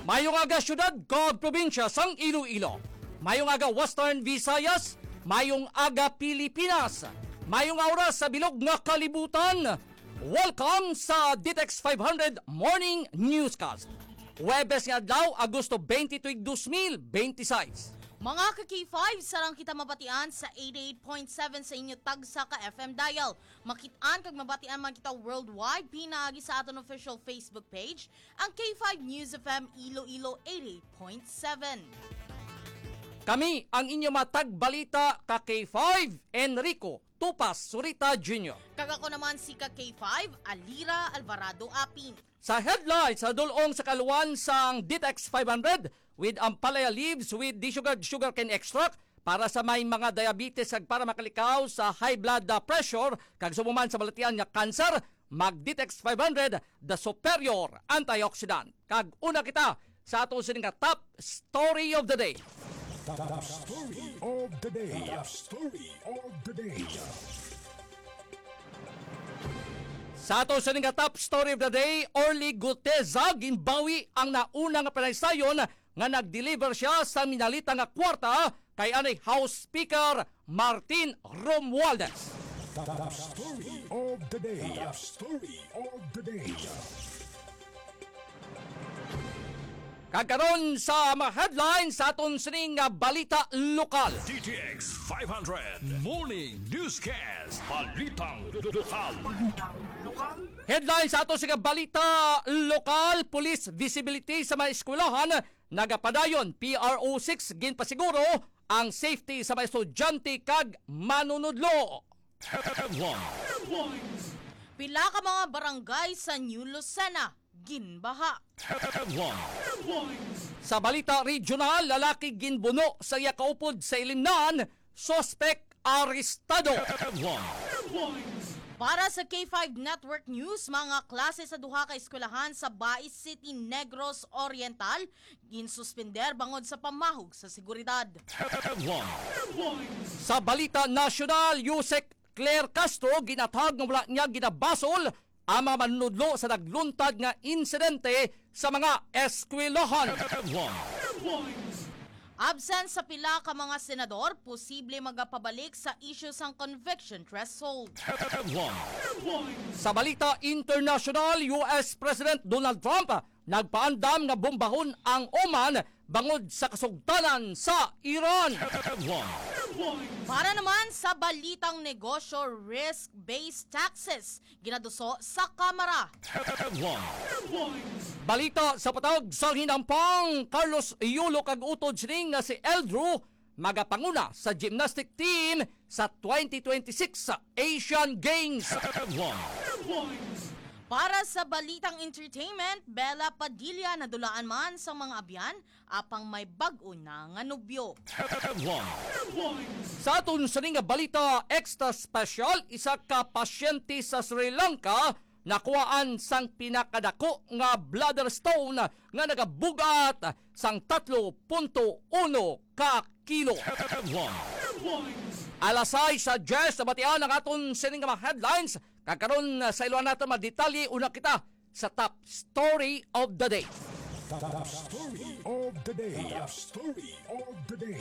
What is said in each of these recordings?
Mayong aga syudad kag probinsya sang Iloilo. Mayong aga Western Visayas, mayong aga Pilipinas. Mayong oras sa bilog nga kalibutan. Welcome sa DTEX 500 Morning Newscast. Huwebes nga adlaw, Agosto 23, 2026. Mga ka-K5, sarang kita mabatian sa 88.7 sa inyo tagsa ka FM dial. Makitaan kag mabatian man kita worldwide, pinaagi sa aton official Facebook page, ang K5 News FM Iloilo 88.7. Kami ang inyo matagbalita ka K5, Enrico Tupas Surita Jr. Kag ako naman si ka-K5, Alira Alvarado Apin. Sa headlines sa dulong sa kaluwan sang DTEX 500 with Ampalaya leaves with sugarcane extract para sa may mga diabetes kag para makalikaw sa high blood pressure kag sumuman sa balatian nga cancer, mag-DTEX 500 the superior antioxidant. Kag una kita sa ato sining top story of the day. Top story of the day. Top story of the day. Sa ato sa nga top story of the day, Orly Guteza ginbawi ang nauna nga panaysayon nga nag-deliver siya sa minalita nga kwarta kay anay House Speaker Martin Romualdez. Top story of the day. Top story of the day. Kagkaroon sa mga headlines sa aton sining nga balita lokal. DTX 500 Morning Newscast. Balitang lokal. Headlines sa aton sining balita lokal, police visibility sa mga eskwelahan, nagapadayon PRO6 ginpasiguro ang safety sa mga estudyante kag manunudlo. Headlines. Pila ka mga barangay sa New Lucena ginbaha. Headlines. Sa balita regional, lalaki ginbuno sa yakaupod sa ilimnan, suspect arestado. Headlines. Para sa K5 Network News, mga klase sa duha ka eskwelahan sa Bais City, Negros Oriental ginsuspender bangod sa pamahog sa seguridad. Headlines. Sa balita nasyonal, Yusek Claire Castro ginatag nga wala niya ginabasol ang mga manunudlo sa nagluntad nga insidente sa mga eskwelahan. Headlines. Absent sa pila ka mga senador, posible magapabalik sa issue sang conviction threshold. Headlines. Sa balita international, US President Donald Trump nagpaandam nga bombahon ang Oman bangod sa kasugtanan sa Iran. Headlines. Para naman sa balitang negosyo, risk-based taxes ginaduso sa Kamara. Headlines. Balita sa patawag sa hinampang, Carlos Yulo kag utod sining nga si Eldrew magapanguna sa gymnastic team sa 2026 sa Asian Games. Headlines. Para sa balitang entertainment, Bella Padilla nadulaan man sa mga abyan apang may bag-o na nga nobyo. Headlines. Sa aton sa nga balita extra special, isa ka pasyente sa Sri Lanka nakuhaan sang pinakadako nga bladder stone nga nagabugat sang 3.1 ka kilo. Headlines. Alasay sa Jess sa batian ang aton sining mga headlines. Kakaroon sa iluan natin madetalye, una kita sa top story of the day. Top story of the day. Top story of the day.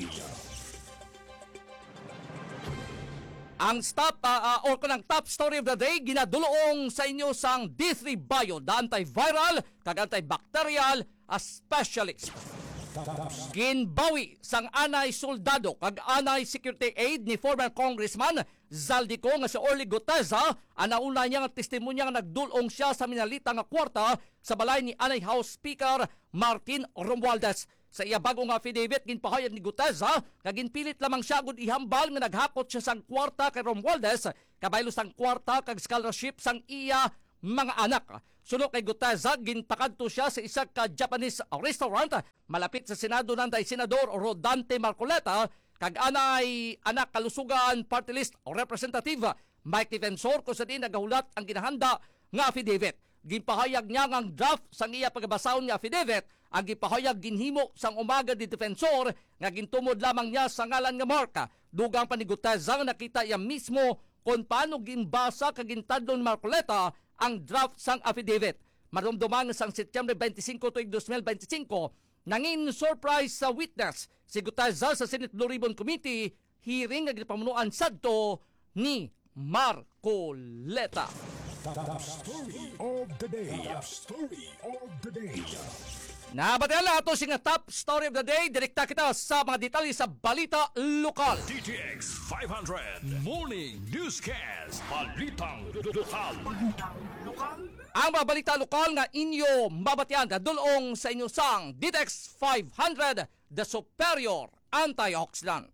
Ang top story of the day ginadulong sa inyo sang D3 Bio, the antiviral kag antibacterial specialist. Ginbawi sang anay soldado kag anay security aid ni former Congressman Zaldico nga si Orly Guteza, ang nauna niya nga testimonya nga nagdulong siya sa minalita nga kwarta sa balay ni anay House Speaker Martin Romualdez. Sa iya bagong affidavit ginpahayag ni Guteza kag ginpilit lamang siya gud ihambal nga naghakot siya sang kwarta kay Romualdez kabaylo sang kwarta kag scholarship sang iya mga anak. Sunod kay Guteza, gintakadto siya sa isa ka Japanese restaurant malapit sa Senado nanday Senador Rodante Marcoleta kag anay anak kalusugan party list representative Mike Defensor kung sa din nagahulat ang ginahanda nga affidavit. Ginpahayag niya ang draft sang iya pagbasahon nga affidavit ang gipahayag ginhimo sang umaga di Defensor nga gintumod lamang niya sa ngalan nga marka. Dugang pa ni Guteza nakita iya mismo kung paano ginbasa kag gintadlon Marcoleta ang draft sang affidavit. Marumduman sang Setyembre 25 tuig 2025, nangin surprise sa witness si Gutazal sa Senate Blue Ribbon Committee hearing nga gipamunuan sadto ni Marcoleta. The story of the day. The story of the day. Nabatian na ito nga top story of the day. Direkta kita sa mga detalye sa balita lokal. DTX 500 Morning Newscast. Balitang lokal. Ang mga balita lokal nga inyo mabatian dulong sa inyo sang DTX 500, the superior antioxidant.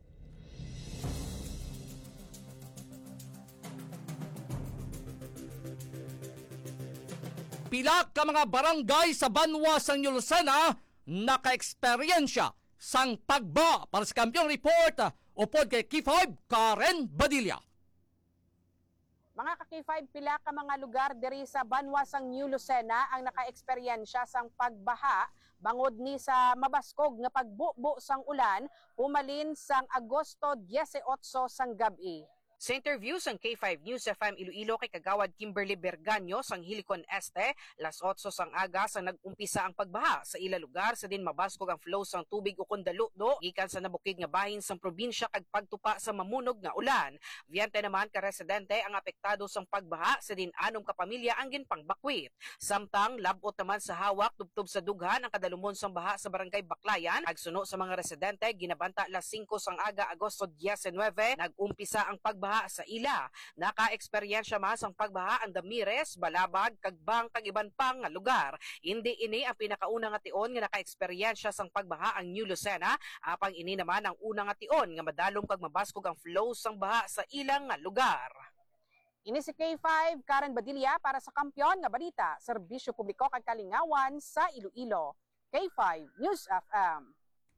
Pila ka mga barangay sa Banwa sang Lucena naka-eksperyensya sang pagba para sa Kampiyon Report upod kay K5 Karen Badilla. Mga ka-K5, pila ka mga lugar diri sa Banwa sang New Lucena ang naka-eksperyensya sang pagbaha bangod ni sa mabaskog nga pagbubo sang ulan pumalin sang Agosto 18 sang gabi. Sa interview sang K5 News FM Iloilo kay Kagawad Kimberly Berganyo sang Helicon Este, las 8 sang aga sang nag-umpisa ang pagbaha sa ila lugar sa din mabaskog ang flow sang tubig ukon daludo gikan sa nabukid nga bahin sang probinsya kag pagtupa sa mamunog nga ulan. Biyente naman ka residente ang apektado sang pagbaha sa din anom ka pamilya ang ginpangbakwit. Samtang labot naman sa hawak tubtob sa dughan ang kadalumon sang baha sa barangay Baklayan. Agsuno sa mga residente ginabanta las 5 sang aga Agosto 19 nag-umpisa ang pagbaha sa ila. Naka-eksperyensya mas ang pagbaha ang Damires, Balabag, Kagbang, kag iban pang nga lugar. Hindi ini ang pinakauna nga tion nga naka-eksperyensya sang pagbaha ang New Lucena, apang ini naman ang una nga tion nga madalom kag mabaskog ang flow sang baha sa ilang nga lugar. Ini si K5 Karen Badilla para sa Kampiyon nga Balita, Serbisyo Publiko kag Kalingawan sa Iloilo. K5 News FM.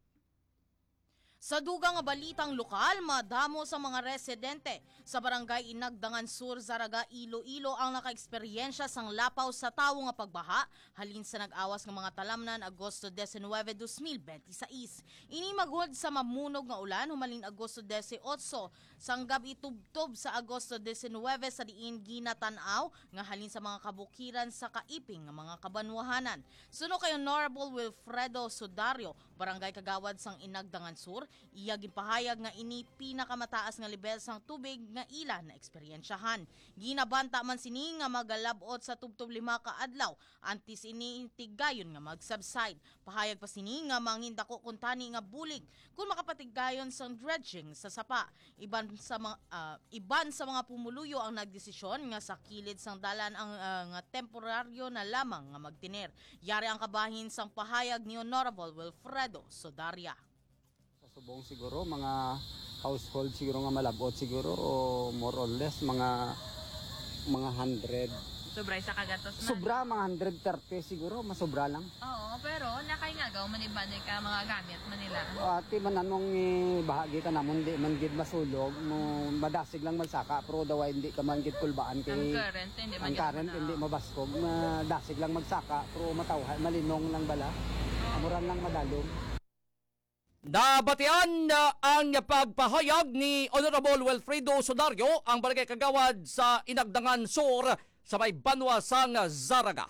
Sa dugang nga balitang lokal, madamo sa mga residente sa barangay Inagdangan Sur, Zaraga, Iloilo ang naka-eksperyensya sang lapaw sa tawo nga pagbaha halin sa nag-awas ng mga talamnan Agosto 19, 2026. Ini magud sa mamunog nga ulan humalin Agosto 18 sang gabi tubtob sa Agosto 19 sa diin ginatanaw nga halin sa mga kabukiran sa kaiping nga mga kabanwahanan. Suno kay Honorable Wilfredo Sudario, barangay kagawad sang Inagdangan Sur, iya ginpahayag nga ini pinakamataas nga level sang tubig nga ila na eksperyensyahan. Ginabanta man sini nga magalabot sa tubtob 5 ka adlaw antes ini tigayon nga mag-subside. Pahayag pa sini nga mangindako kun tani nga bulig kung makapatigayon sang dredging sa sapa. Iban sa mga pumuluyo ang nagdesisyon nga sa kilid sang dalan ang nga temporaryo na lamang nga magtiner. Yari ang kabahin sang pahayag ni Honorable Wilfredo Sodaria. Subong siguro mga household siguro nga malabot siguro o more or less mga 100. Sobra sa kagatos na. Sobra mga 130 siguro, masobra lang. Oo, pero nakaingagaw manibanay ka mga gamit manila. Ati man anong bahagi ka namon di man gid masulog mo madasig lang magsaka pero daw hindi ka man gid kulbaan kay Ang current hindi mabaskog madasig lang magsaka pero matawhan malinong lang bala. Amuran lang madalom. Nabatian ang pagpahayag ni Honorable Wilfredo Sodario, ang barangay kagawad sa Inagdangan Sur sa may Banwa sang Zaraga.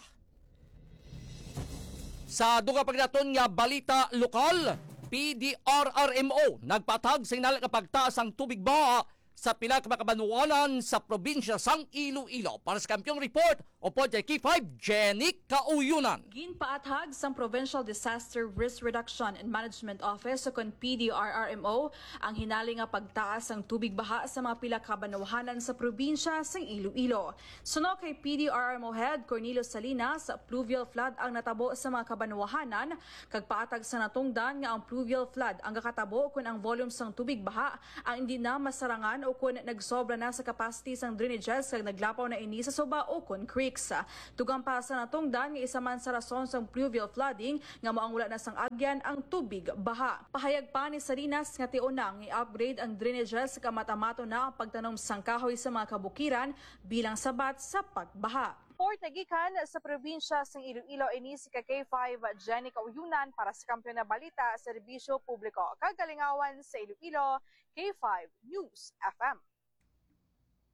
Sa duga pagdaton nga balita lokal, PDRRMO nagpatag sa inalang pagtaas ang tubig baha sa pila ka makabanwanan sa probinsya sang Iloilo. Para sa Kampiyon Report, upod kay K5 Jenny Kauyunan. Ginpaathag sang Provincial Disaster Risk Reduction and Management Office o PDRRMO ang hinaling nga pagtaas ang tubig baha sa mga pila ka banwahanan sa probinsya sang Iloilo. Suno kay PDRRMO Head Cornelio Salinas, pluvial flood ang natabo sa mga kabanwahanan kag paatag sa natungdan nga ang pluvial flood ang kakatabo kung ang volume sang tubig baha ang hindi na masarangan o kung nagsobra na sa capacity sang drainages kag naglapaw na ini sa suba o kun creeks. Tugang pa sa natungdan nga isa man sa rason sang pluvial flooding nga moang wala na sang agyan ang tubig baha. Pahayag pa ni Salinas nga tion nang i-upgrade ang drainages kag matamato na ang pagtanom sang kahoy sa mga kabukiran bilang sabat sa pagbaha. For tagikan sa probinsya sang Iloilo, ini si K5 Jenny Kauyunan para sa Kampiyon na Balita, Serbisyo Publiko. Kagalingawan sa Iloilo, K5 News FM.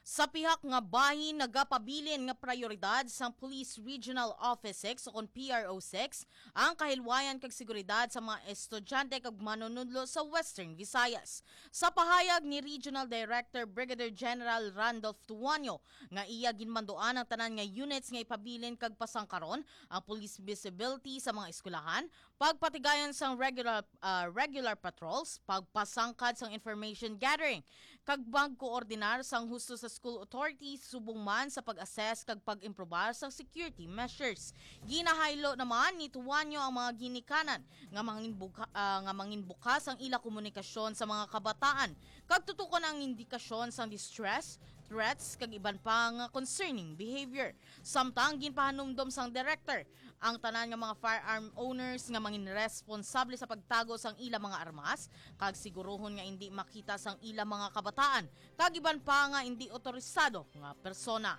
Sa pihak nga bahin nagapabilin nga prioridad sang Police Regional Office 6 o kon PRO6 ang kahilwayan kag seguridad sa mga estudyante kag manunudlo sa Western Visayas. Sa pahayag ni Regional Director Brigadier General Randolph Tuanyo nga iya ginmanduan ang tanan nga units nga ipabilin kag pasangkaron ang police visibility sa mga eskwelahan, pagpatigayon sang regular patrols, pagpasangkad sang information gathering, kag magkoordinar sang husto sa school authorities subong man sa pag-assess kag pag-improbar sa security measures. Ginahaylo naman ni Tuanyo ang mga ginikanan nga manginbukas ang ila komunikasyon sa mga kabataan kag tutukon ang indikasyon sang distress, threats kag iban pa nga concerning behavior. Samtang ginpahanumdom sang director ang tanan nga mga firearm owners nga mangin responsable sa pagtago sang ila mga armas kag siguruhon nga hindi makita sang ila mga kabataan kag iban pa nga hindi otorisado nga persona.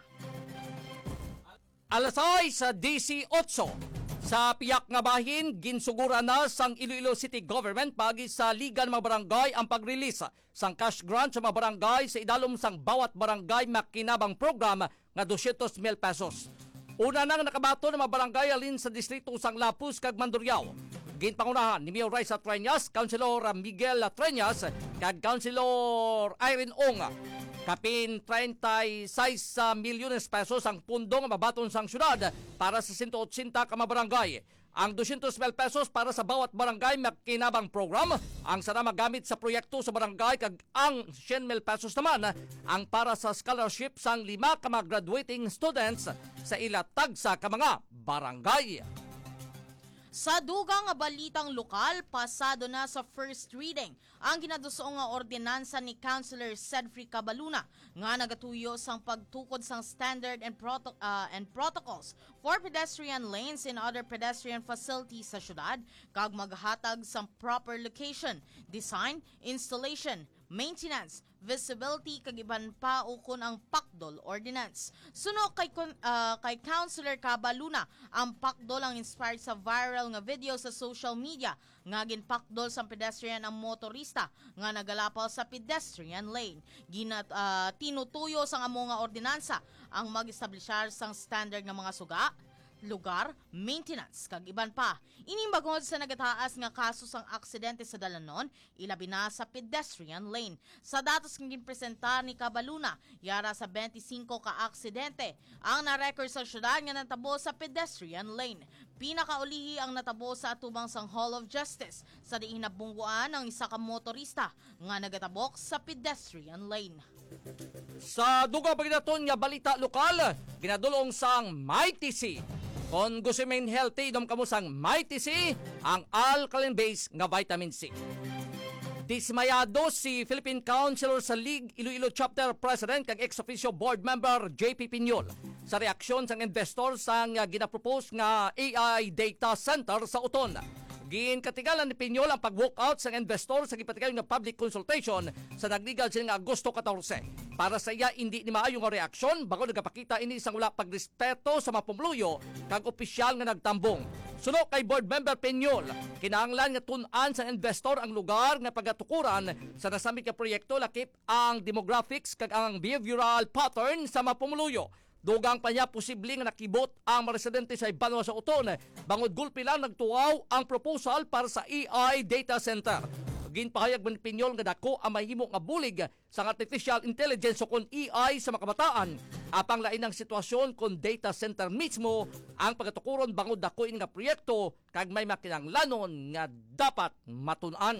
Alasay sa DC8 sa piyak nga bahin, ginsugura na sang Iloilo City Government pagi sa Liga ng mga Barangay ang pag-release sang cash grant sa mga barangay sa idalom sang bawat barangay makinabang program nga 200,000 pesos. Una nang nakabato ng mga barangay alin sa distrito sang Lapus kag Mandurriao. Ginpangunahan ni Mayor Raisa Treñas, Councilor Miguel Treñas kag Councilor Irene Ong. Kapin 36 milyones pesos ang pundong mabaton sang syudad para sa 180 ka mga barangay. Ang 200,000 pesos para sa bawat barangay makinabang program ang sana magamit sa proyekto sa barangay kag ang 100,000 pesos naman ang para sa scholarship sang 5 ka mga graduating students sa ilatag sa ka mga barangay. Sa dugang nga balitang lokal, pasado na sa first reading ang ginadusoong nga ordinansa ni Councilor Cedric Cabaluna nga nagatuyo sang pagtukod sang standard and protocols for pedestrian lanes and other pedestrian facilities sa syudad kag maghatag sang proper location, design, installation, maintenance, visibility kag iban pa ukon ang Pakdol Ordinance. Suno kay Councilor Cabaluna, ang Pakdol ang inspired sa viral nga video sa social media nga ginpakdol sa pedestrian ang motorista nga nagalapal sa pedestrian lane. Tinutuyo sang amo nga ordinansa ang mag-establishar sang standard nga mga suga, lugar, maintenance, kag iban pa. Inimbagod sa nagataas nga kaso sang aksidente sa dalanon, ilabi na sa pedestrian lane. Sa datos kang ginpresentar ni Cabaluna, yara sa 25 ka aksidente ang na-record sa syudad nga natabo sa pedestrian lane. Pinakaulihi ang natabo sa atubang sang Hall of Justice sa diin nabungguan ang isa ka motorista nga nagatabok sa pedestrian lane. Sa dugang pagdaton nga balita lokal, ginadulong sang Mighty C. Kung gusto main healthy, dom kamo sang Mighty C, ang alkaline-based nga vitamin C. Dismayado si Philippine Councilor sa League Iloilo Chapter President kag ex-officio board member JP Piñol sa reaksyon sang investor sang ginapropose nga AI data center sa Uton. Ginkatigalan ni Piñol ang pag-walkout sa investor sa gipatigayon nga public consultation sa nagligal sila nga Agosto 14. Para sa iya, hindi ni maayo nga reaksyon bago nagapakita ini isang wala pagrespeto sa mga pumuluyo kag opisyal nga nagtambong. Suno kay board member Piñol, kinahanglan nga tun-an sa investor ang lugar nga pagatukuran sa nasamit nga proyekto lakip ang demographics kag ang behavioral pattern sa mga pumuluyo. Dugang pa niya posibleng nakibot ang mga residente sa Ibanwa sa Uton. Bangod gulpi lang nagtuaw ang proposal para sa AI data center. Ginpahayag man Piñol nga dako ang mahimo nga bulig sa artificial intelligence o kon AI sa mga kabataan. Apang lain ang sitwasyon kon data center mismo ang pagatukuron bangod dako in nga proyekto kag may makinahanglanon nga dapat matun-an.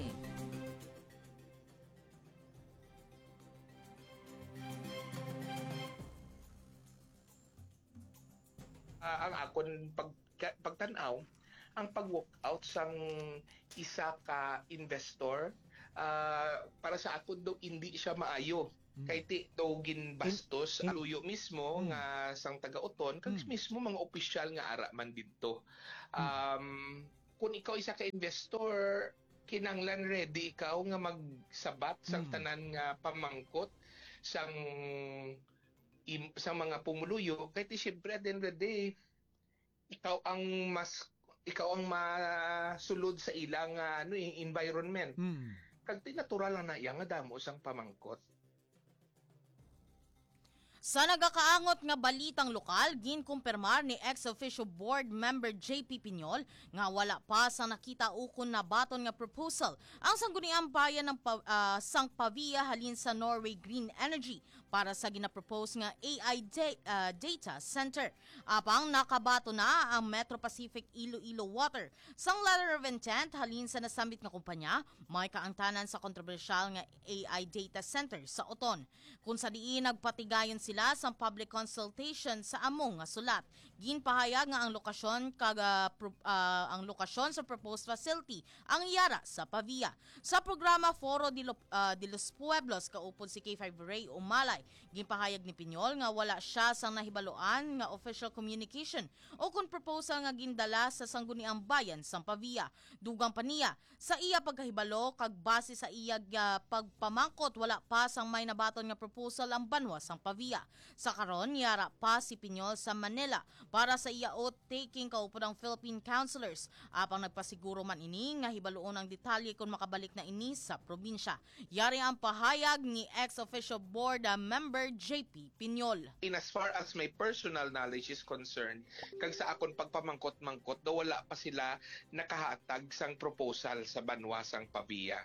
Ang akon pagtanaw, ang pag-walkout sang isa ka investor, para sa akon daw hindi siya maayo. Kay ti daw ginbastos aluyo mismo nga sang taga-uton kag mismo mga opisyal nga ara man didto. Kung ikaw isa ka investor, kinanglan ready ikaw nga magsabat sang tanan nga pamangkot sang sa mga pumuluyo kay ti syempre at the end of the day ikaw ang masulod sa ilang environment. Kag ti natural lang na iya nga damo sang pamangkot. Sa nagakaangot nga balitang lokal, ginkumpirmar ni ex-officio board member JP Piñol nga wala pa sa nakita ukon na baton nga proposal ang sangguniang bayan ng Sang Pavia halin sa Norway Green Energy para sa ginapropose nga AI data center. Apang nakabato na ang Metro Pacific Iloilo Water. Sang letter of intent halin sa nasambit nga kumpanya, may kaangtanan sa kontrobersyal nga AI data center sa Oton. Kung sa diin nagpatigayon sila sa public consultation sa among nga sulat. Ginpahayag nga ang lokasyon sa proposed facility ang Yara sa Pavia. Sa programa Foro de los Pueblos kaupod si K5 Ray Umalay, ginpahayag ni Piñol nga wala siya sang nahibaluan nga official communication o kung proposal nga gindala sa sangguniang bayan sang Pavia. Dugang pa niya sa iya pagkahibalo kag base sa iya pagpamangkot wala pa sang may nabaton nga proposal ang banwa sang Pavia. Sa karon yara pa si Piñol sa Manila para sa iya oath-taking kaupod ang Philippine Councilors. Apang nagpasiguro man ini nga hibaluon ang detalye kung makabalik na ini sa probinsya. Yari ang pahayag ni ex-official board member JP Piñol. In as far as my personal knowledge is concerned, kag sa akon pagpamangkot-mangkot, daw wala pa sila nakahatag sang proposal sa banwasang Pavia.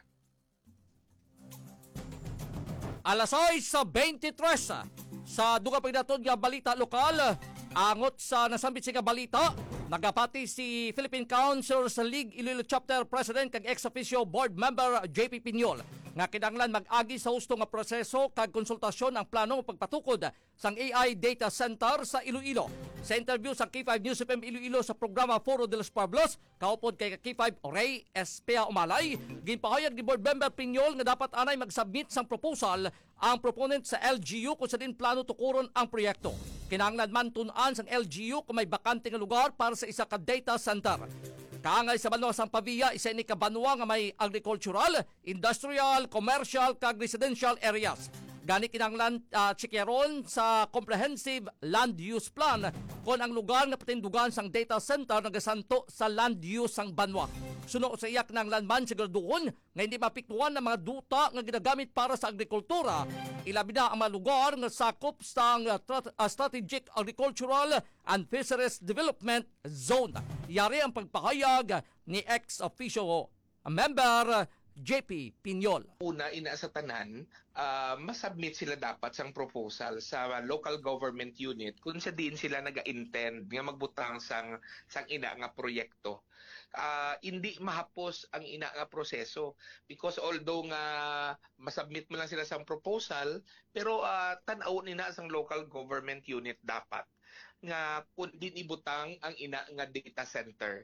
Alas 6:23 sa duga pagdaton nga balita lokal, angot sa nasambit nga balita, nagapati si Philippine Councilors League Iloilo Chapter President kag ex-officio board member JP Piñol nga kinahanglan mag-agi sa husto nga proseso kag konsultasyon ang plano pagpatukod sang AI data center sa Iloilo. Sa interview sa K5 News FM Iloilo sa programa Foro de los Pueblos, kaupod kay K5 Ray Espea Umalay, ginpahayag ni board member Piñol nga dapat anay mag-submit sang proposal ang proponent sa LGU kung sa din plano tukuron ang proyekto. Kinahanglan man tun-an sang LGU kung may bakante nga lugar para sa isa ka data center. Kaangay sa banwa sang Pavia, isa ni kabanwa nga may agricultural, industrial, commercial, kag residential areas. Gani kinahanglan tsikyaron sa comprehensive land use plan kung ang lugar nga patindugan sang data center nagasanto sa land use sang banwa. Suno sa iyak kinahanglan man siguraduhon nga hindi mapiktuan ng mga duta nga ginagamit para sa agrikultura. Ilabi na ang mga lugar nga sakop sang strategic agricultural and fisheries development zone. Yari ang pagpahayag ni ex-officio member JP Piñol. Una, ina sa tanan, masubmit sila dapat sang proposal sa local government unit kung sa diin sila naga-intend nga magbutang sang ina nga proyekto. Hindi mahapos ang ina nga proseso because although nga masubmit mo lang sila sang proposal, pero tan-aw nina sang local government unit dapat nga kung din ibutang ang ina nga data center.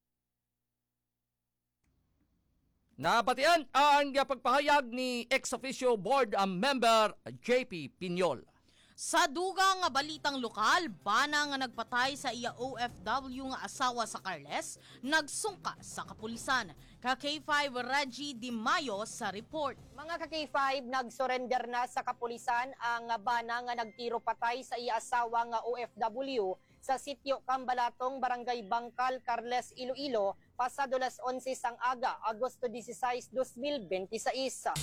Nabatian ang pagpahayag ni ex-officio board member JP Piñol. Sa dugang nga balitang lokal, bana nga nagpatay sa iya OFW nga asawa sa Carles, nagsungka sa kapulisan. Ka K5 Reggie Di Mayo sa report. Mga ka-K5, nagsurrender na sa kapulisan ang bana nga nagtiro patay sa iya asawa nga OFW sa sitio Cambalatong, Barangay Bangkal, Carles, Iloilo, pasado las 11 sang aga, Agosto 16, 2026.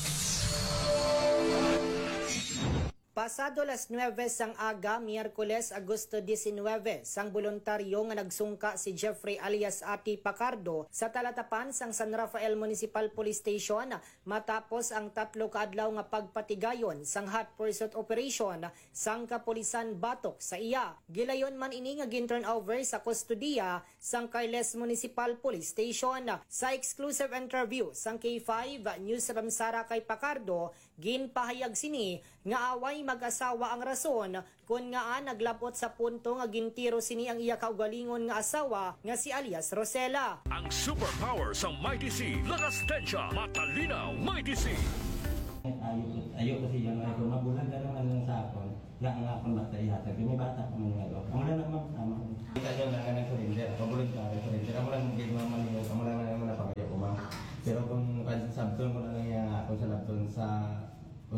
Pasado las 9 sang aga, Miyerkules, Agosto 19, sang voluntaryo nga nagsungka si Jeffrey alias Ati Pacardo sa talatapan sang San Rafael Municipal Police Station matapos ang 3 kaadlaw nga pagpatigayon sang hot pursuit operation sang kapulisan batok sa iya. Gilayon man ini nga gin-turn over sa kustodiya sang Carles Municipal Police Station. Sa exclusive interview sang K5 News Ramsara kay Pacardo, ginpahayag sini nga away mag-asawa ang rason kung nga naglabot sa punto nga gintiro sini ang iya kaugalingon nga asawa nga si alias Rosela. Ang superpower sa Mighty C, lakas tensya, matalinaw, Mighty C. Ayo kasi yung ako mabulag ka naman lang sa akon. Nga ang akon basta ihatag. May bata pa man nga ako. Ang wala naman tama. Kita nyo lang ng surrender. Pabulag ka rin surrender. Ako lang hindi mo naman yung ako lang naman napagaya ko ma. Pero kung sabton ko na lang yung ako sa labton sa Husgado.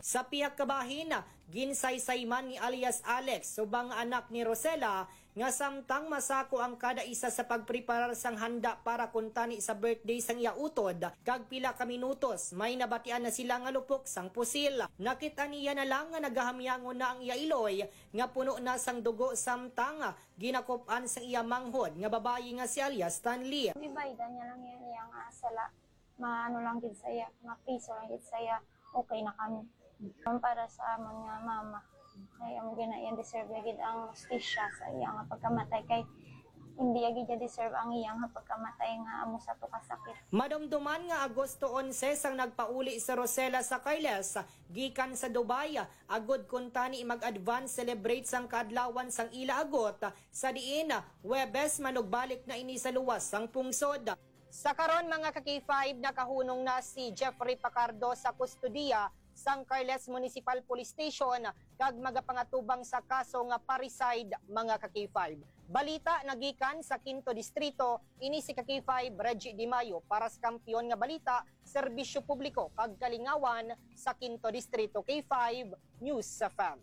Sa pihak kabahin, ginsaysayman ni alias Alex subang anak ni Rosella nga samtang masako ang kada isa sa pagpreparar sang handa para kuntani sa birthday sang iya utod, kag pila ka minutos may nabatian na sila nga lupok sang pusil. Nakita niya na lang nga nagahamyangon na ang iya iloy nga puno na sang dugo samtang ginakopan sang iya manghod nga babayi nga si alias Stanley. Ibayda niya lang yan yung sala, maano lang gid saya, mapiso lang gid saya, okay na kami. Para sa amon nga mama, ay ang ginayan deserve gid ang justisya sa iyang pagkamatay kay hindi gid deserve ang iyang pagkamatay nga amo sa to kasakit. Madumduman nga Agosto 11 sang nagpauli sa Rosella sa Kailes gikan sa Dubai agod kuntani mag-advance celebrate sang kaadlawan sang ila agot sa diin Huwebes manugbalik na ini sa luwas sang pungsod. Sa karon mga ka-K5 nakahunong na si Jeffrey Pacardo sa kustudiya sang Carles Municipal Police Station kag magapangatubang sa kaso nga parricide mga ka-K5. Balita nagikan sa 5th Distrito, ini si ka-K5 Reggie Di Mayo para sa kampiyon nga balita, serbisyo publiko kag kalingawan sa 5th Distrito K5 News sa FAM.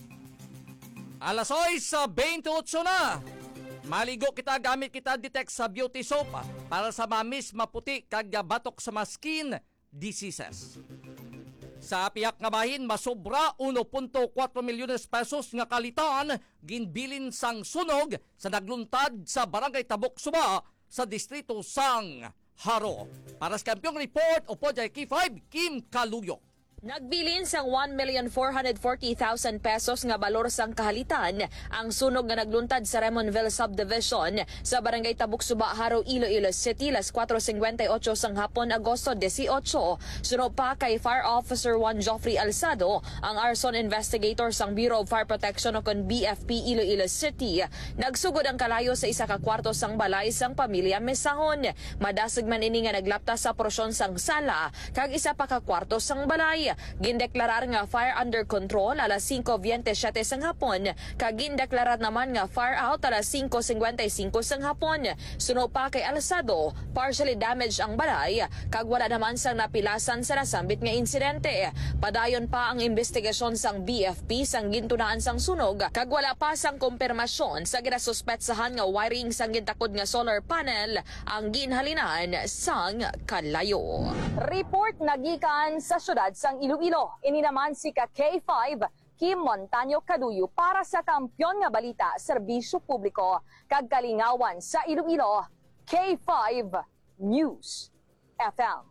Alas 6:28 na. Maligo kita gamit kita detect sa beauty soap para sa mamis maputi kag batok sa skin diseases. Sa piyak nga bahin, masobra 1.4 milyones pesos nga kalitan ginbilin sang sunog sa nagluntad sa Barangay Tabok Suba sa distrito sang Haro. Para sa Kampiyon Report o Podjay K5, Kim Kaluyo. Nagbilin sang 1,440,000 pesos nga balor sang kahalitan ang sunog nga nagluntad sa Ramonville Subdivision sa Barangay Tabuk Suba, Haro, Iloilo City las 4:58 sang hapon Agosto 18. Sunog pa kay Fire Officer 1 Joffrey Alsado, ang arson investigator sang Bureau of Fire Protection o kon BFP Iloilo City. Nagsugod ang kalayo sa isa ka kwarto sang balay sang pamilya Mesahon. Madasig man ini nga naglapta sa porsyon sang sala kag isa pa ka kwarto sang balay. Gindeklarar nga fire under control alas 5:27 sang hapon, kag gindeklarar naman nga fire out alas 5:55 sang hapon. Sunog pa kay Alsado, partially damaged ang balay, kag wala naman sang napilasan sa nasambit nga insidente. Padayon pa ang investigasyon sang BFP sang gintunaan sang sunog, kag wala pa sang kumpirmasyon sa ginasuspetsahan nga wiring sang gintakod nga solar panel ang ginhalinan sang kalayo. Report nagikan sa syudad sang Iloilo. Ini naman si K5 Kim Montaño Caduyo para sa Kampiyon nga balita, serbisyo publiko kag kalingawan sa Iloilo, K5 News FM.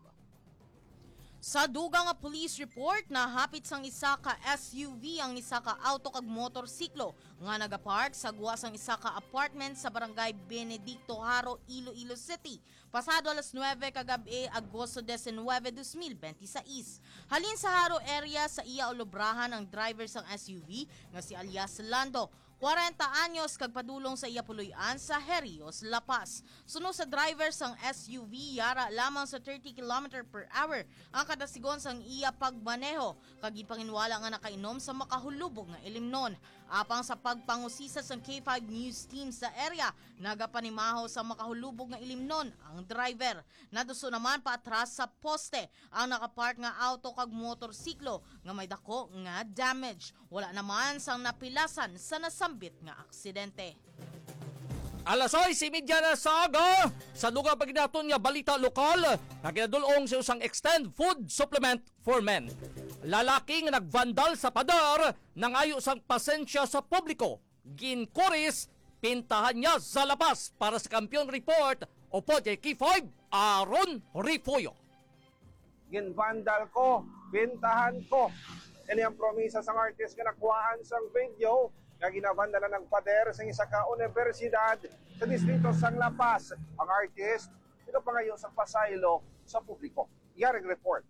Sa dugang nga police report na hapit sang isa ka SUV ang isa ka auto kag motorsiklo nga nagapark sa guwa sang isa ka apartment sa Barangay Benedicto, Haro, Iloilo City. Pasado alas 9 kagabi Agosto 19, 2026. Halin sa Haro area sa iya olobrahan ang driver sang SUV nga si alias Lando. 40 anyos kag padulong sa iya puloy-an sa Herios, La Paz. Suno sa driver sang SUV yara lamang sa 30 km/h ang kadasigon sang iya pagmaneho kag ipanginwala nga nakainom sa makahulubog nga ilimnon. Apang sa pagpangusisa sang K5 News team sa area, nagapanimaho sa makahulubog nga ilimnon ang driver. Naduso naman paatras sa poste ang nakapark nga auto kag motorsiklo nga may dako nga damage. Wala naman sang napilasan sa nasambit nga aksidente. Alas 6:30 na sa aga, sa lugar paginaton nga balita lokal, naginadulong sa usang extend food supplement for men. Lalaki nga nagvandal sa pader, nangayo sang pasensya sa publiko. Ginkuris, pintahan niya sa labas. Para sa Kampiyon Report, o Podjay K5, Aaron Rifoyo. Ginvandal ko, pintahan ko. Yan ang promisa sang artist nga nakuhaan sang video nga ginavandala ng pader sa isa ka universidad sa distrito sang La Paz. Ang artist, ito pa ngayon sa pasaylo sa publiko. Yaring report.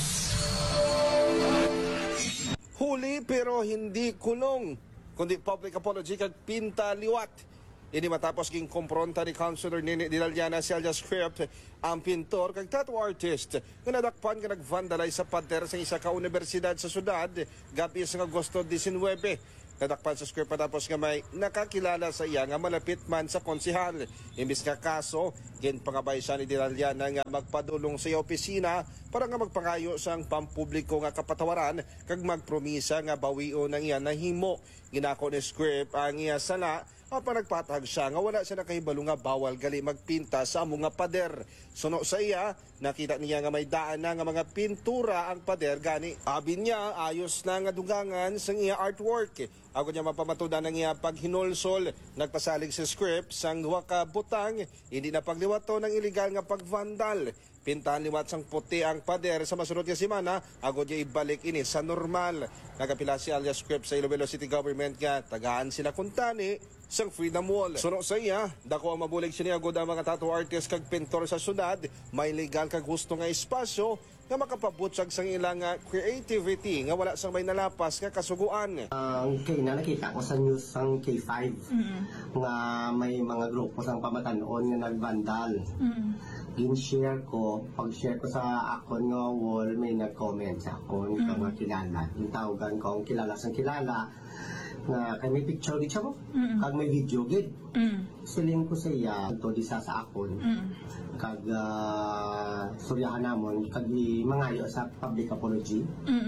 Huli pero hindi kulong, kundi public apology kag pinta liwat. Ini matapos ging kompronta ni Councilor Nini Dilaliana si alias Script ang pintor kag tattoo artist nga nadakpan nga nagvandalize sa pader sa isa ka universidad sa syudad gabi sa Agosto 19. Nadakpan sa script matapos nga may nakakilala sa iya nga malapit man sa konsehal. Imbis nga kaso, ginpangabay siya ni Dilaliana nga magpadulong sa iya opisina para nga magpangayo sang pampubliko nga kapatawaran kag magpromisa nga bawion ang iya nahimo. Ginako ni script ang iya sala apan nagpatag siya nga wala siya nakahibalo nga bawal gali magpinta sa among nga pader. Suno sa iya, nakita niya nga may daan na nga mga pintura ang pader gani. Abin niya, ayos na nga dugangan sa iya artwork. Ako niya mapamatuda ng iya paghinulsol, nagpasalig sa script sang duwa ka butang, hindi na pagliwato ng iligal nga pagvandal. Pintahan liwat sang puti ang pader sa masunod nga semana, agad niya ibalik ini sa normal. Nagapila si alias script sa Iloilo City Government nga tagaan sila kuntani sang Freedom Wall. Suno sa iya, dako ang mabulig siya niya agad ang mga tattoo artist kag pintor sa syudad, may legal kag gusto nga espasyo nga makapabutsag sang ilang creativity nga wala sang may nalapas nga kasuguan. Ang nakita ko sa news sang K5 nga may mga grupo sang pamatanon nga nagbandal. Gin-share ko, pag-share ko sa akon nga wall, may nag-comment sa akon nga mga kilala. Yung tawagan ko, ang kilala sang kilala, nga kay may picture gid siya mo, kag may video gid. Siling ko sa iya, ito di sa akon. Kag suryahan namon, kag mangayo sa public apology.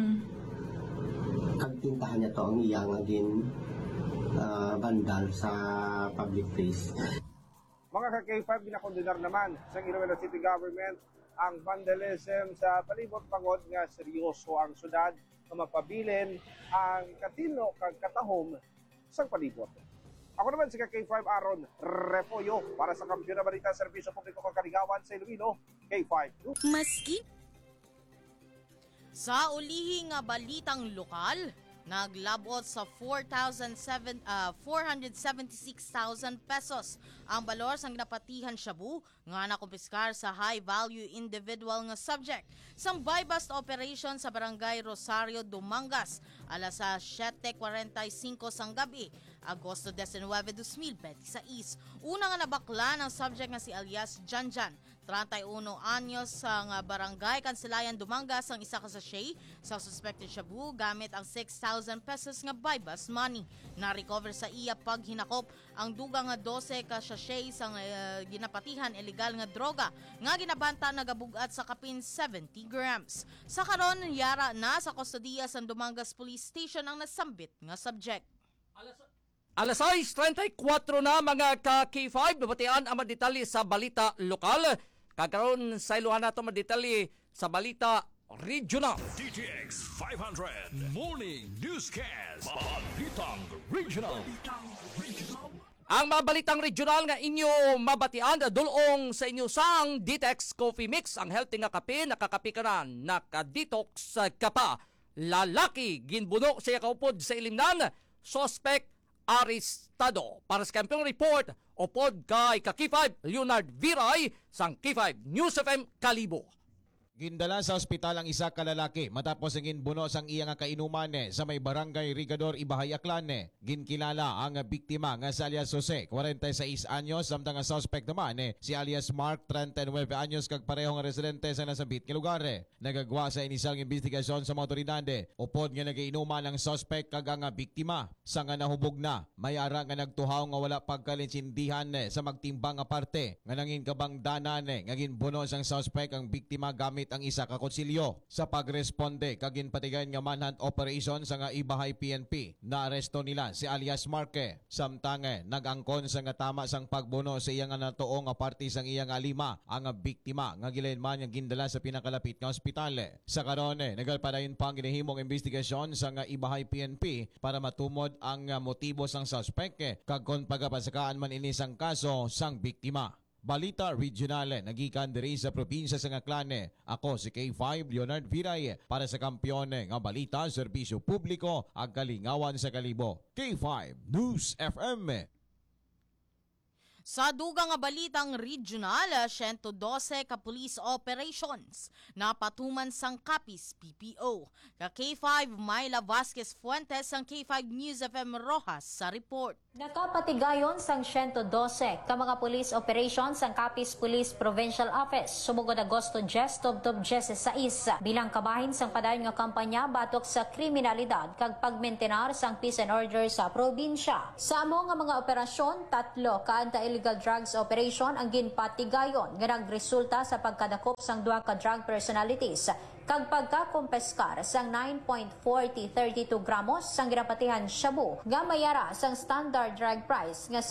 Kag tintahan niya to ang iyang agin bandal sa public place. Mga ka-K5, ginakondenar naman sa Iloilo City Government ang vandalism sa palibot pangod nga seryoso ang syudad na mapabilin ang katino kag katahom sa palibot. Ako naman si K5 Aaron Repoyo para sa Kampiyon na Balita Serbisyo Publiko kag Kaligawan sa Iloilo, K5. Maski sa ulihing nga balitang lokal, naglabot sa 476,000 pesos ang balor sang napatihan shabu nga nakumpiskar sa high-value individual nga subject sang buy-bust operation sa Barangay Rosario, Dumangas alas 7:45 sang gabi, Agosto 19, 2026. Una nga nabakla ng subject nga si alias Janjan, 31 anyos sang Barangay Kansilayan, Dumangas ang isa ka sachet sa suspected shabu gamit ang 6,000 pesos nga buy-bust money. Na-recover sa iya pag hinakop ang dugang nga 12 ka sachet sang ginapatihan illegal nga droga nga ginabanta nagabugat sa kapin 70 grams. Sa karon yara na sa kustodiya sa Dumangas Police Station ang nasambit nga subject. Alas 6:34 na mga ka-K5, babatian ang madetali sa balita lokal. Kagaroon sa iluhan nato madetali sa balita regional. DTX 500 Morning Newscast. Balitang Regional. Ang mga balitang regional nga inyo mabatian dulong sa inyo sang Detox Coffee Mix, ang healthy nga kape, nakakape ka na, nakadetox ka pa. Lalaki, ginbuno siya kaupod sa ilimnan, suspect arestado. Para sa Kampiyon Report, upod kay K5 Leonard Viray sang K5 News FM Kalibo. Gindala sa ospital ang isa ka lalaki matapos ang ginbuno sang iya nga kainuman sa may barangay Rigador, Ibahay, Aklan. Ginkilala ang biktima nga si alias Jose, 46 anyos, samtang ang suspect naman si alias Mark, 39 anyos, kag parehong residente sa nasabit nga lugar. Nagagwa sa inisang investigasyon sa mga otoridad upod nga nagainuman ang suspect kag ang biktima. Sa nga nahubog na, may ara nga nagtuhaw nga wala pagkalinsindihan sa magtimbang nga parte nga nangin kabangdanan nga ginbuno sang suspect ang biktima gamit ang isa ka kutsilyo. Sa pagresponde kagin patigan nga manhunt operation sa nga Ibahay PNP, naaresto nila si alias Marque. Samtang nagangkon sa nga tama sang pagbuno sa iya nga natuong nga parte sang iya nga lima ang biktima nga gilainman nga gindala sa pinakalapit nga ospital. Sa karon nagalpadayon pa ang ginahimong investigasyon sa nga Ibahay PNP para matumod ang motibo sang suspect kag kon pagapasakaan man ini sang kaso sang biktima. Balita Regional, nagikan diri sa probinsya sa Aklan. Ako si K5 Leonard Viray para sa Kampiyon nga Balita, Serbisyo Publiko ag Kalingawan sa Kalibo. K5 News FM. Sa dugang nga balitang regional, 112 ka police operations napatuman sang Capiz PPO. Ka K5 Myla Vasquez Fuentes sang K5 News FM Rojas sa report. Nakapatigayon sang 112 ka mga police operations ang Capiz Police Provincial Office sumugod Agosto 10 tubtob 16 bilang kabahin sang padayon nga kampanya batok sa kriminalidad kag pagmentenar sang peace and order sa probinsya. Sa amo nga mga operasyon, 3 ka anti-illegal drugs operation ang ginpatigayon nga nagresulta sa pagkadakop sang 2 ka drug personalities kag pagkakumpeskar sang 9.4032 gramos sang ginapatihan shabu nga mayara sang standard drug price nga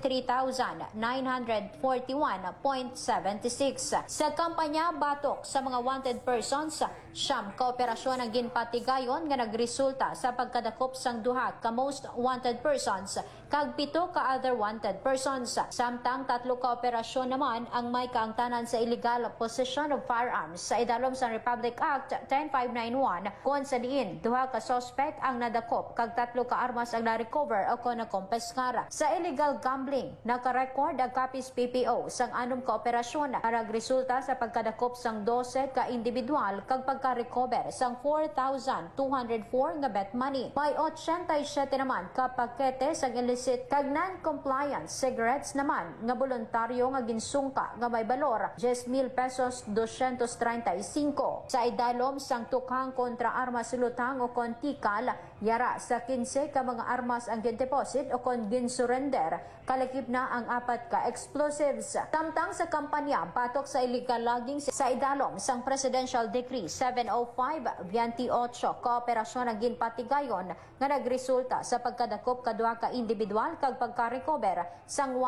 63,941.76. Sa kampanya batok sa mga wanted persons, siyam ka operasyon ang ginpatigayon nga nagresulta sa pagkadakop sang 2 ka most wanted persons kag 7 ka other wanted persons. Samtang 3 ka operasyon naman ang may kaangtanan sa illegal possession of firearms sa idalom sa Republic Act 10591 kung sa diin 2 ka suspect ang nadakop kag 3 ka armas ang na-recover o kon nakompeskara. Sa illegal gambling, nakarecord ang Capiz PPO sang 6 ka operasyon na nagresulta sa pagkadakop sang 12 ka individual kag pagka-recover sang 4,204 nga bet money. May 87 naman ka pakete sang illicit kag non-compliant cigarettes naman nga voluntaryo nga ginsungka nga may balor 10,000 pesos 235. Sa idalom sang tukhang kontra armas lutang o kontikal, yara sa 15 ka mga armas ang gin-deposit o kon gin-surrender, kalakip na ang 4 ka explosives. Tamtang sa kampanya, patok sa illegal logging sa idalom sang Presidential Decree 705-28 ka operasyon ang ginpatigayon nga nagresulta sa pagkadakop ka 2 ka individual kag pagka-recover sang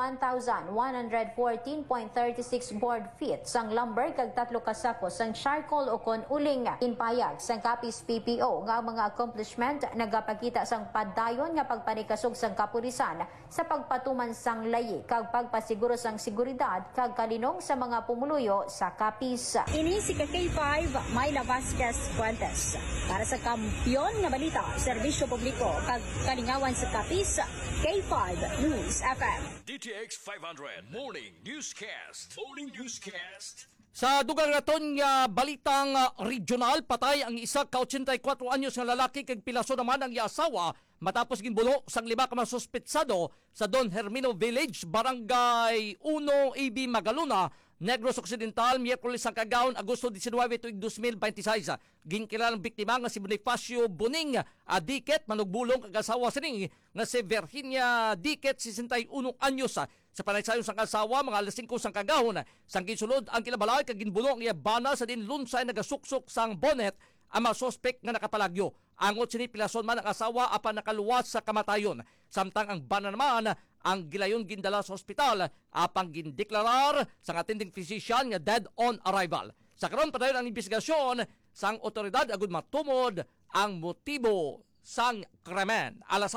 1,114.36 board feet sang lumber kag 3 ka sako sang charcoal o kon uling. Inpayag sang Capiz PPO nga mga accomplishment nagapakita sang padayon nga pagpanikasog sang kapulisan sa pagpatuman sang layi kag pagpasiguro sang seguridad kag kalinong sa mga pumuluyo sa Capiz. Ini si K5 Myla Vasquez Fuentes para sa Kampiyon nga Balita, Serbisyo Publiko kag Kalingawan sa Capiz, K5 News FM. DTX 500 Morning Newscast. Morning Newscast. Sa dugang naton nga balitang regional, patay ang isa ka 84 anyos nga lalaki kag pilaso naman ang asawa matapos ginbulo sang 5 ka mga suspetsado sa Don Hermino Village, Barangay 1 AB Magaluna, Negros Occidental, Miyerkules ang kagahon, Agosto 19 tuig 2026. Ginkilalang biktima nga si Bonifacio Buning Diket, manugbulong kag asawa sining nga si Virginia Diket, 61 anyos. Sa panaysayon sang asawa, mga alas 5 sang kagahon, sang gisulod ang kilabalay kag ginbulong niya bana sa din lunsay nagasuksok sang bonnet ang mga suspect nga nakapalagyo. Angot sinipilason man ang asawa apan nakaluwas sa kamatayon. Samtang ang bana naman ang gilayon gindala sa ospital apang gindeklarar sang attending physician nga dead on arrival. Sa karon padayon ang investigasyon sang otoridad agud matumod ang motibo sang krimen. Alas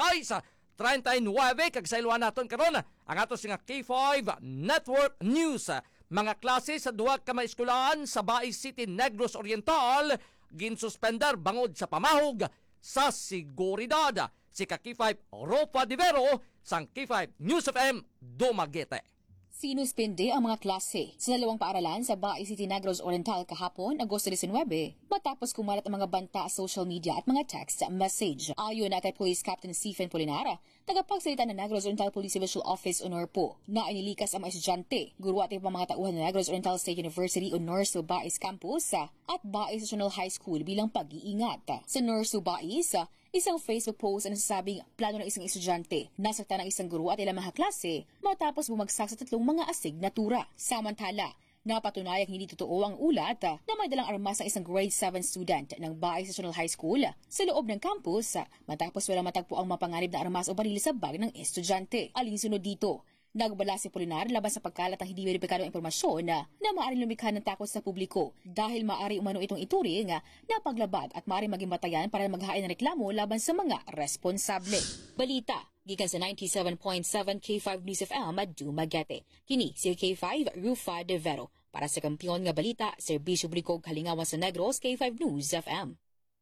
6:39 kag sa iluan naton karon ang atos nga K5 Network News. Mga klase sa 2 ka mga eskwelahan sa Baay City, Negros Oriental ginsuspender bangod sa pamahog sa seguridad. Si K5 Ropa Divero sang K5 News FM Dumaguete. Sinuspende ang mga klase sa 2 paaralan sa Baay City, Negros Oriental kahapon, Agosto 19, matapos kumalat ang mga banta sa social media at mga text message. Ayon na kay Police Captain Stephen Polinara, tagapagsalita ng Negros Oriental Police Divisional Office o NORPO, na inilikas ang mga estudyante, guro at ibang mga tauhan ng Negros Oriental State University o Norso Baez Campus at Baez National High School bilang pag-iingat. Sa Norso Baez, isang Facebook post ang nasasabing plano ng isang estudyante nasakta ng isang guro at ilang mga klase matapos bumagsak sa 3 mga asignatura. Samantala, napatunayang hindi totoo ang ulat na may dalang armas ang isang grade 7 student ng Baez National High School sa loob ng campus matapos walang matagpo ang mapanganib na armas o baril sa bag ng estudyante. Alinsunod dito, nagbala si Polinar laban sa pagkalat ng hindi veripikadong impormasyon na maaaring lumikha ng takot sa publiko dahil maaari umano itong ituring na paglabag at maaaring maging batayan para maghain ng reklamo laban sa mga responsable. Balita gikan sa 97.7 K5 News FM at Dumaguete. Kini si K5 Rufa De Vero para sa Kampiyon nga Balita, Serbisyo Publiko Kalingawan sa Negros, K5 News FM.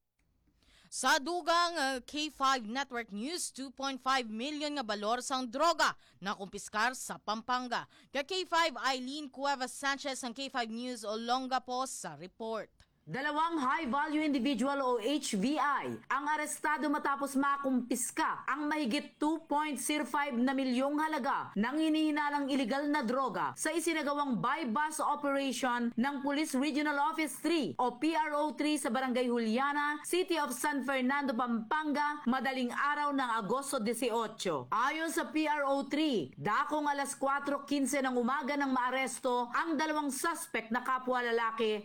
Sa dugang K5 Network News, 2.5 million nga balor sang droga na kumpiskar sa Pampanga. Ka K5 Eileen Cuevas Sanchez ang K5 News Olongapo sa report. Dalawang high-value individual o HVI ang arestado matapos makumpiska ang mahigit 2.05 na milyong halaga ng hinihinalang iligal na droga sa isinagawang buy-bust operation ng Police Regional Office 3 o PRO3 sa Barangay Juliana, City of San Fernando, Pampanga, madaling araw ng Agosto 18. Ayon sa PRO3, dakong alas 4:15 ng umaga nang maaresto ang dalawang suspect na kapwa lalaki